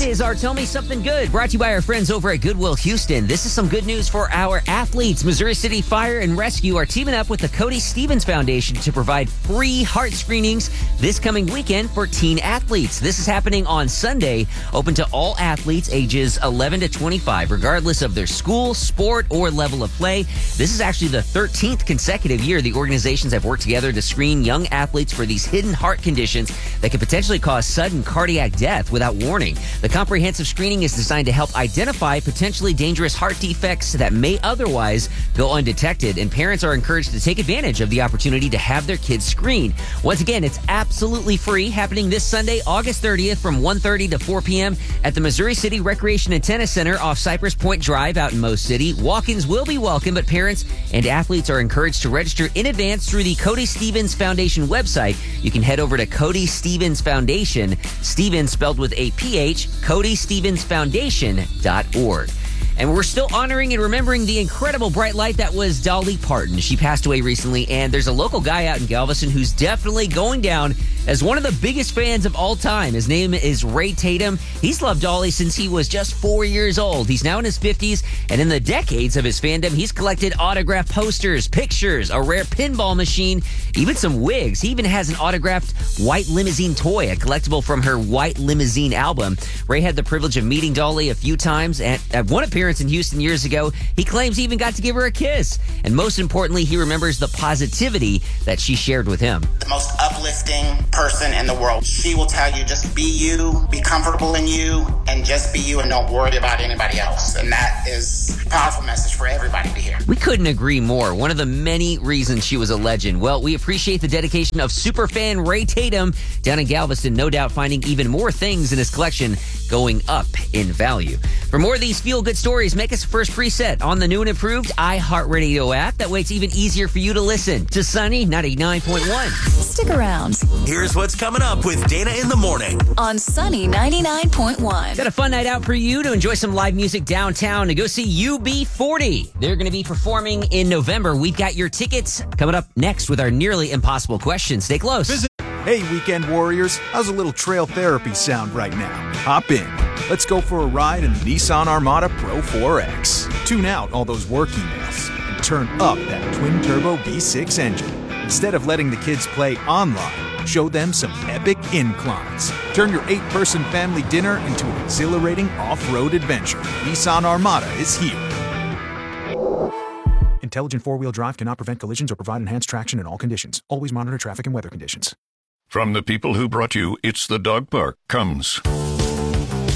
It is our Tell Me Something Good, brought to you by our friends over at Goodwill Houston. This is some good news for our athletes. Missouri City Fire and Rescue are teaming up with the Cody Stevens Foundation to provide free heart screenings this coming weekend for teen athletes. This is happening on Sunday, open to all athletes ages 11 to 25, regardless of their school, sport, or level of play. This is actually the 13th consecutive year the organizations have worked together to screen young athletes for these hidden heart conditions that could potentially cause sudden cardiac death without warning. The comprehensive screening is designed to help identify potentially dangerous heart defects that may otherwise go undetected, and parents are encouraged to take advantage of the opportunity to have their kids screened. Once again, it's absolutely free, happening this Sunday, August 30th from 1:30 to 4 p.m. at the Missouri City Recreation and Tennis Center off Cypress Point Drive out in Mo City. Walk-ins will be welcome, but parents and athletes are encouraged to register in advance through the Cody Stevens Foundation website. You can head over to Cody Stevens Foundation, Stevens spelled with a PH, CodyStevensFoundation.org. And we're still honoring and remembering the incredible bright light that was Dolly Parton. She passed away recently, and there's a local guy out in Galveston who's definitely going down as one of the biggest fans of all time. His name is Ray Tatum. He's loved Dolly since he was just 4 years old. He's now in his 50s, and in the decades of his fandom, he's collected autographed posters, pictures, a rare pinball machine, even some wigs. He even has an autographed White Limousine toy, a collectible from her White Limousine album. Ray had the privilege of meeting Dolly a few times. At one appearance in Houston years ago, he claims he even got to give her a kiss. And most importantly, he remembers the positivity that she shared with him. The most uplifting person in the world. She will tell you, just be you, be comfortable in you, and just be you, and don't worry about anybody else. And that is a powerful message for everybody to hear. We couldn't agree more. One of the many reasons she was a legend. Well, we appreciate the dedication of superfan Ray Tatum down in Galveston, no doubt finding even more things in his collection going up in value. For more of these feel-good stories, make us a first preset on the new and improved iHeartRadio app. That way it's even easier for you to listen to Sunny 99.1. Stick around. Here's what's coming up with Dana in the morning On Sunny 99.1. Got a fun night out for you to enjoy some live music downtown and go see UB40. They're going to be performing in November. We've got your tickets coming up next with our nearly impossible question. Stay close. Hey, weekend warriors, how's a little trail therapy sound right now? Hop in. Let's go for a ride in the Nissan Armada Pro 4X. Tune out all those work emails and turn up that twin-turbo V6 engine. Instead of letting the kids play online, show them some epic inclines. Turn your 8-person family dinner into an exhilarating off-road adventure. Nissan Armada is here. Intelligent four-wheel drive cannot prevent collisions or provide enhanced traction in all conditions. Always monitor traffic and weather conditions. From the people who brought you It's the Dog Park comes